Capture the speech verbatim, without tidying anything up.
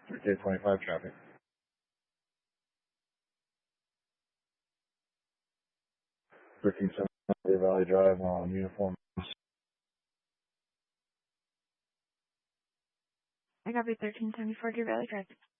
thirty twenty-five traffic. thirteen seventy Valley Drive on uniform. I copy thirteen seventy-four Deer Valley Drive.